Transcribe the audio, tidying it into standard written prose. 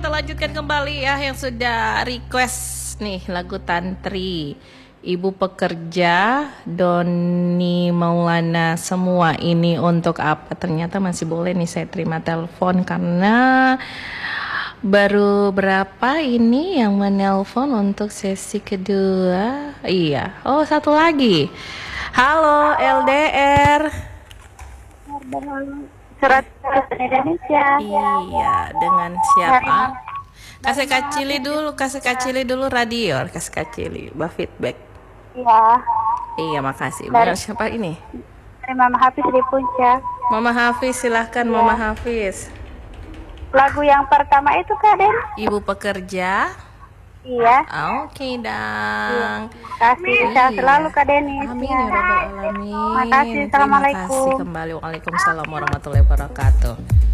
kita lanjutkan kembali ya yang sudah request nih lagu Tantri. Ibu pekerja, Doni Maulana, semua ini untuk apa? Ternyata masih boleh nih saya terima telepon karena baru berapa ini yang menelpon untuk sesi kedua? Iya. Oh, satu lagi. Halo LDR. Surat Indonesia. Iya, dengan siapa? Kasih kacili dulu radio, kasih kacili, feedback. Iya. Iya, makasih. Benar siapa ini? Dari Mama Hafiz di Puncak. Mama Hafiz, silahkan Mama Hafiz. Lagu yang pertama itu Kak Den? Ibu pekerja. Iya. Oke, Dang. Kasih sehat selalu Kak Denis. Amin ya rabbal alamin. Makasih. Assalamualaikum. Terima kasih kembali. Waalaikumsalam warahmatullahi wabarakatuh.